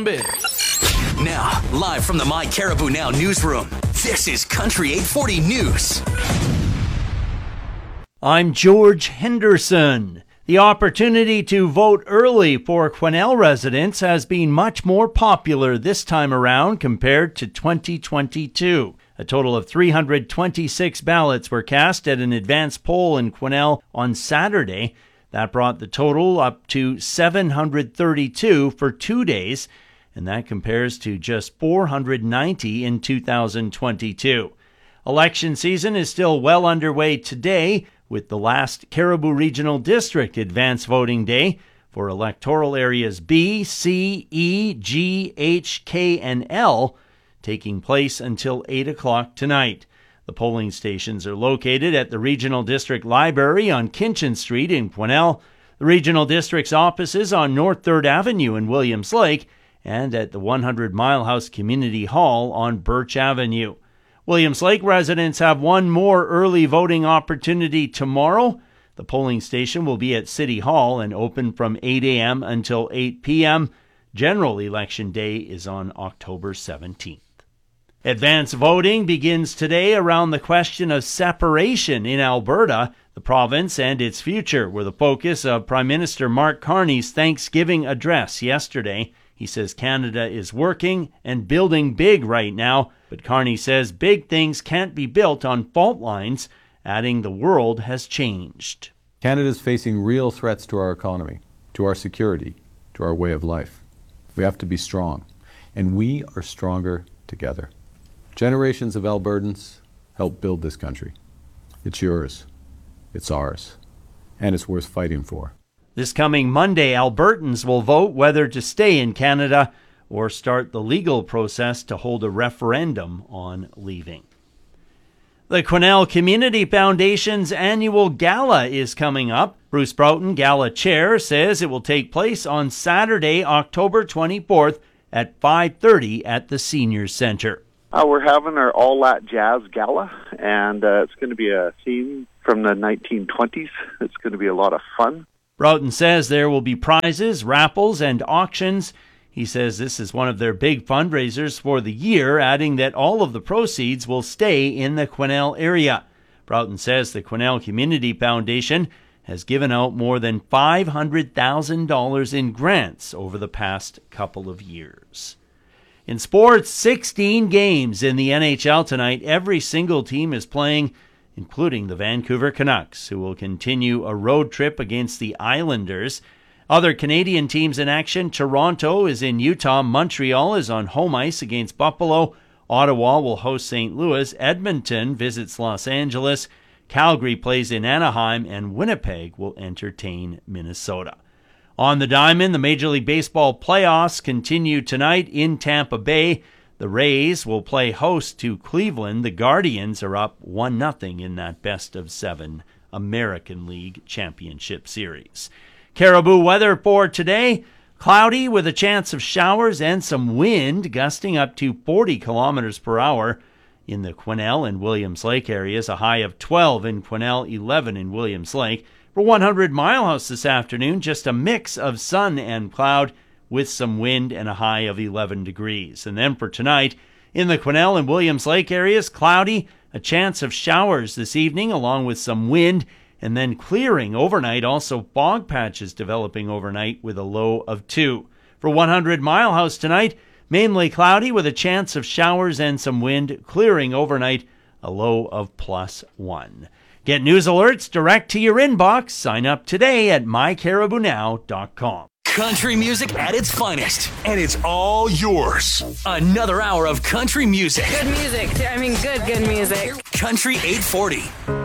big. Now, live from the My Caribou Now newsroom, this is Country 840 News. I'm George Henderson. The opportunity to vote early for Quesnel residents has been much more popular this time around compared to 2022. A total of 326 ballots were cast at an advance poll in Quesnel on Saturday. That brought the total up to 732 for 2 days, and that compares to just 490 in 2022. Election season is still well underway today, with the last Caribou Regional District advance voting day for electoral areas B, C, E, G, H, K, and L taking place until 8 o'clock tonight. The polling stations are located at the Regional District Library on Kinchin Street in Quesnel, the Regional District's offices on North 3rd Avenue in Williams Lake, and at the 100 Mile House Community Hall on Birch Avenue. Williams Lake residents have one more early voting opportunity tomorrow. The polling station will be at City Hall and open from 8 a.m. until 8 p.m. General Election Day is on October 17th. Advance voting begins today around the question of separation in Alberta. The province and its future were the focus of Prime Minister Mark Carney's Thanksgiving address yesterday. He says Canada is working and building big right now, but Carney says big things can't be built on fault lines, adding the world has changed. Canada is facing real threats to our economy, to our security, to our way of life. We have to be strong, and we are stronger together. Generations of Albertans helped build this country. It's yours, it's ours, and it's worth fighting for. This coming Monday, Albertans will vote whether to stay in Canada or start the legal process to hold a referendum on leaving. The Quesnel Community Foundation's annual gala is coming up. Bruce Broughton, gala chair, says it will take place on Saturday, October 24th at 5:30 at the Seniors Centre. We're having our all-that jazz gala, and it's going to be a theme from the 1920s. It's going to be a lot of fun. Broughton says there will be prizes, raffles, and auctions. He says this is one of their big fundraisers for the year, adding that all of the proceeds will stay in the Quesnel area. Broughton says the Quesnel Community Foundation has given out more than $500,000 in grants over the past couple of years. In sports, 16 games in the NHL tonight. Every single team is playing, including the Vancouver Canucks, who will continue a road trip against the Islanders. Other Canadian teams in action: Toronto is in Utah, Montreal is on home ice against Buffalo, Ottawa will host St. Louis, Edmonton visits Los Angeles, Calgary plays in Anaheim, and Winnipeg will entertain Minnesota. On the diamond, the Major League Baseball playoffs continue tonight in Tampa Bay. The Rays will play host to Cleveland. The Guardians are up 1-0 in that best-of-7 American League Championship Series. Caribou weather for today: cloudy with a chance of showers and some wind gusting up to 40 kilometers per hour. In the Quesnel and Williams Lake areas, a high of 12 in Quesnel, 11 in Williams Lake. For 100 Mile House this afternoon, just a mix of sun and cloud with some wind and a high of 11 degrees. And then for tonight, in the Quesnel and Williams Lake areas, cloudy, a chance of showers this evening along with some wind, and then clearing overnight. Also fog patches developing overnight with a low of 2. For 100 Mile House tonight, mainly cloudy with a chance of showers and some wind, clearing overnight, a low of +1. Get news alerts direct to your inbox. Sign up today at mycaribounow.com. Country music at its finest, And it's all yours. another hour of country music. Good music. I mean, good music. Country 840.